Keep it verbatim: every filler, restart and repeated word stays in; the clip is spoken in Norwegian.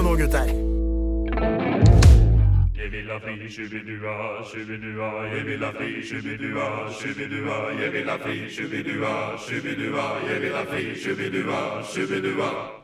nå, gutter. Jeg vil ha fri, shubidua, shubidua, jeg vil ha fri, shubidua, shubidua, jeg vil ha fri, shubidua, shubidua, jeg vil ha fri, shubidua, shubidua.